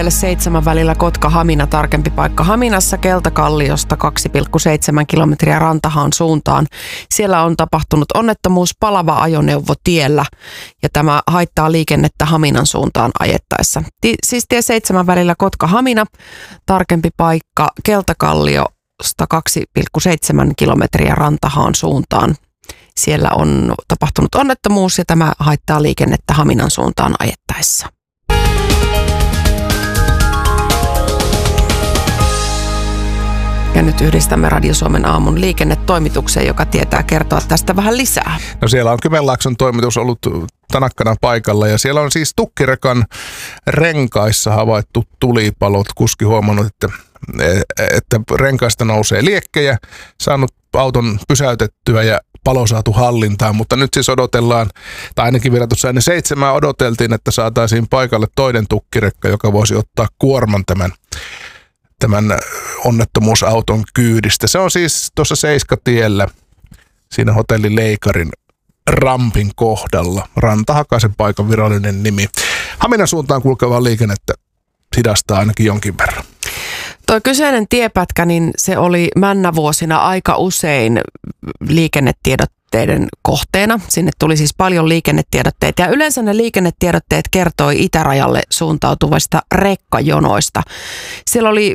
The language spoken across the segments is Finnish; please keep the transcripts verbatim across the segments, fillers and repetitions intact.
Seitsemän välillä Kotka-Hamina, tarkempi paikka Haminassa Keltakalliosta kaksi pilkku seitsemän kilometriä Rantahaan suuntaan. Siellä on tapahtunut onnettomuus palava ajoneuvo tiellä ja tämä haittaa liikennettä Haminan suuntaan ajettaessa. Ti- siis tie seitsemän välillä Kotka-Hamina, tarkempi paikka Keltakalliosta kaksi pilkku seitsemän kilometriä Rantahaan suuntaan. Siellä on tapahtunut onnettomuus ja tämä haittaa liikennettä Haminan suuntaan ajettaessa. Ja nyt yhdistämme Radio Suomen aamun liikennetoimitukseen, joka tietää kertoa tästä vähän lisää. No siellä on Kymenlaakson toimitus ollut tanakkana paikalla ja siellä on siis tukkirekan renkaissa havaittu tulipalot. Kuski huomannut, että, että renkaista nousee liekkejä, saanut auton pysäytettyä ja palo saatu hallintaan, mutta nyt siis odotellaan, tai ainakin vielä tuossa ennen seitsemää odoteltiin, että saataisiin paikalle toinen tukkirekka, joka voisi ottaa kuorman tämän tämän onnettomuusauton kyydistä. Se on siis tuossa Seiskatiellä, siinä hotelli Leikarin rampin kohdalla. Rantahakaisen paikan virallinen nimi. Haminan suuntaan kulkevaa liikennettä hidastaa ainakin jonkin verran. Tuo kyseinen tiepätkä, niin se oli männävuosina aika usein liikennetiedotteiden kohteena. Sinne tuli siis paljon liikennetiedotteita ja yleensä ne liikennetiedotteet kertoi itärajalle suuntautuvista rekkajonoista. Siellä oli,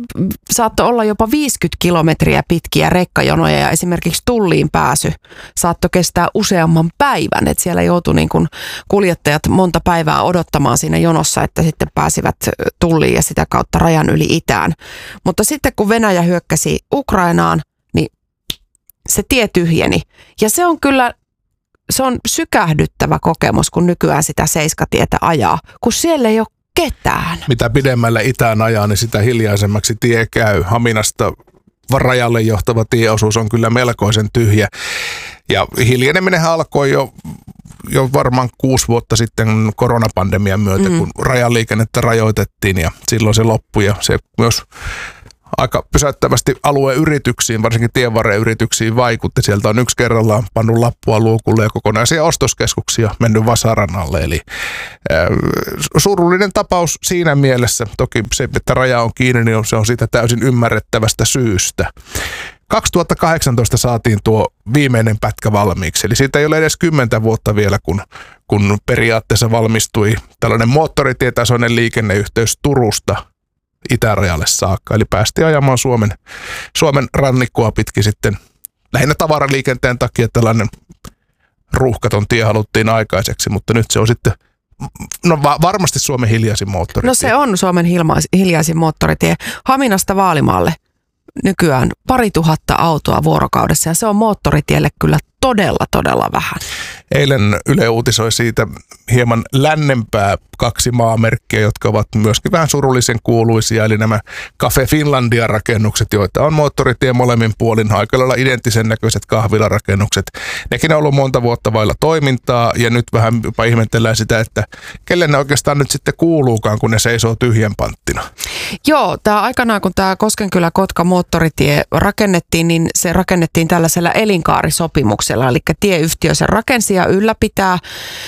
saattoi olla jopa viisikymmentä kilometriä pitkiä rekkajonoja ja esimerkiksi tulliin pääsy saattoi kestää useamman päivän. Että siellä joutui niin kuin kuljettajat monta päivää odottamaan siinä jonossa, että sitten pääsivät tulliin ja sitä kautta rajan yli itään. Mutta sitten kun Venäjä hyökkäsi Ukrainaan, niin se tie tyhjeni. Ja se on kyllä, se on sykähdyttävä kokemus, kun nykyään sitä Seiskatietä ajaa, kun siellä ei ole ketään. Mitä pidemmällä itään ajaa, niin sitä hiljaisemmaksi tie käy. Haminasta rajalle johtava tieosuus on kyllä melkoisen tyhjä. Ja hiljeneminenhän alkoi jo, jo varmaan kuusi vuotta sitten koronapandemian myötä, mm. kun rajaliikennettä rajoitettiin ja silloin se loppui. Ja se myös aika pysäyttävästi alueen yrityksiin, varsinkin tienvarren yrityksiin vaikutti. Sieltä on yksi kerrallaan pannut lappua luukulle ja kokonaisia ostoskeskuksia mennyt vasaran alle. Eli äh, surullinen tapaus siinä mielessä. Toki se, että raja on kiinni, niin se on siitä täysin ymmärrettävästä syystä. kaksituhattakahdeksantoista saatiin tuo viimeinen pätkä valmiiksi, eli siitä ei ole edes kymmentä vuotta vielä, kun, kun periaatteessa valmistui tällainen moottoritietasoinen liikenneyhteys Turusta itärajalle saakka. Eli päästiin ajamaan Suomen, Suomen rannikkoa pitkin sitten lähinnä tavaraliikenteen takia tällainen ruuhkaton tie haluttiin aikaiseksi, mutta nyt se on sitten no va- varmasti Suomen hiljaisin moottoritie. No se on Suomen hilma- hiljaisin moottoritie Haminasta Vaalimaalle. Nykyään pari tuhatta autoa vuorokaudessa ja se on moottoritielle kyllä todella, todella vähän. Eilen Yle uutisoi siitä hieman lännempää kaksi maamerkkiä, jotka ovat myöskin vähän surullisen kuuluisia, eli nämä Cafe Finlandia-rakennukset, joita on moottoritie molemmin puolin, aika lailla identtisen näköiset kahvilarakennukset. Nekin on ollut monta vuotta vailla toimintaa ja nyt vähän jopa ihmetellään sitä, että kelle ne oikeastaan nyt sitten kuuluukaan, kun ne seisoo tyhjän panttina. Joo, tämä aikanaan kun tämä Koskenkylä-Kotka moottoritie rakennettiin, niin se rakennettiin tällaisella elinkaarisopimuksella, eli tieyhtiö sen rakensi ja ylläpitää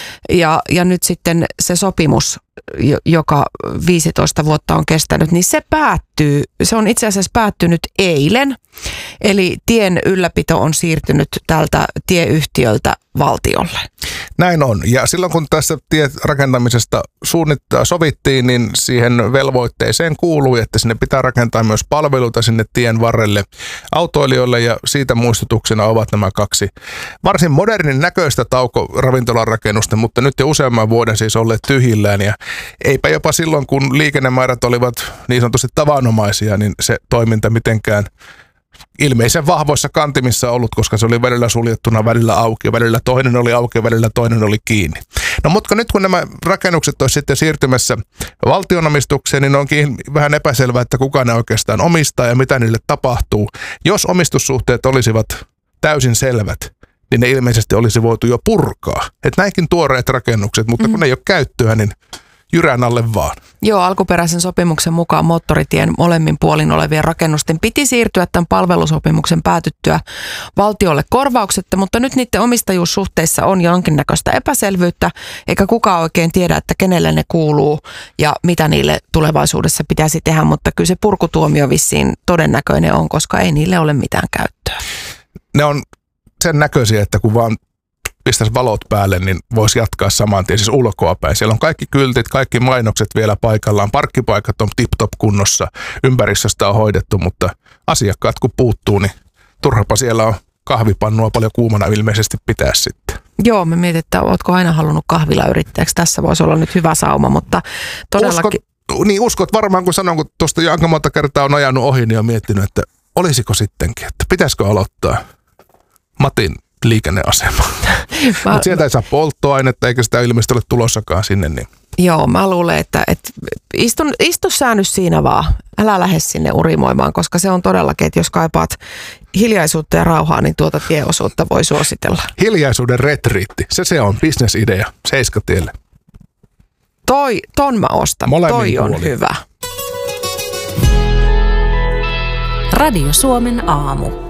ja, ja nyt sitten se sopimus, joka viisitoista vuotta on kestänyt, niin se päättyy, se on itse asiassa päättynyt eilen, eli tien ylläpito on siirtynyt tältä tieyhtiöltä valtiolle. Näin on. Ja silloin kun tässä tien rakentamisesta suunnittaa sovittiin, niin siihen velvoitteeseen kuului, että sinne pitää rakentaa myös palveluita sinne tien varrelle autoilijoille ja siitä muistutuksena ovat nämä kaksi varsin modernin näköistä taukoravintolarakennusta, mutta nyt jo useamman vuoden siis olleet tyhjillään ja eipä jopa silloin kun liikennemäärät olivat niin sanotusti tavanomaisia, niin se toiminta mitenkään ilmeisen vahvoissa kantimissa ollut, koska se oli välillä suljettuna, välillä auki ja välillä toinen oli auki ja välillä toinen oli kiinni. No mutta nyt kun nämä rakennukset olisi sitten siirtymässä valtionomistukseen, niin onkin vähän epäselvää, että kuka ne oikeastaan omistaa ja mitä niille tapahtuu. Jos omistussuhteet olisivat täysin selvät, niin ne ilmeisesti olisi voitu jo purkaa. Että näinkin tuoreet rakennukset, mutta kun mm. ne ei ole käyttöä, niin jyrän alle vaan. Joo, alkuperäisen sopimuksen mukaan moottoritien molemmin puolin olevien rakennusten piti siirtyä tämän palvelusopimuksen päätyttyä valtiolle korvauksetta, mutta nyt niiden omistajuussuhteissa on jonkinnäköistä epäselvyyttä, eikä kukaan oikein tiedä, että kenelle ne kuuluu ja mitä niille tulevaisuudessa pitäisi tehdä, mutta kyllä se purkutuomio vissiin todennäköinen on, koska ei niille ole mitään käyttöä. Ne on sen näköisiä, että kun vaan pistäisi valot päälle, niin voisi jatkaa saman tien, siis ulkoapäin. Siellä on kaikki kyltit, kaikki mainokset vielä paikallaan, parkkipaikat on tip-top kunnossa, ympäristöstä on hoidettu, mutta asiakkaat kun puuttuu, niin turhapa siellä on kahvipannua paljon kuumana ilmeisesti pitää sitten. Joo, me mietin, että ootko aina halunnut kahvilayrittäjäksi. Tässä voisi olla nyt hyvä sauma, mutta todellakin... Uskot, niin uskot varmaan, kun sanon, kun tuosta jo aika monta kertaa on ajanut ohi, niin on miettinyt, että olisiko sittenkin, että pitäisikö aloittaa Matin liikenneasema. Mutta sieltä ei saa polttoainetta, eikä sitä ilmeisesti ole tulossakaan sinne. Niin. Joo, mä luulen, että, että istu, istu sä nyt siinä vaan. Älä lähde sinne urimoimaan, koska se on todellakin, että jos kaipaat hiljaisuutta ja rauhaa, niin tuota tieosuutta voi suositella. Hiljaisuuden retriitti, se se on bisnesidea Seiskatielle. Toi, ton mä ostan, Molemmin toi on puolin. hyvä. Radio Suomen aamu.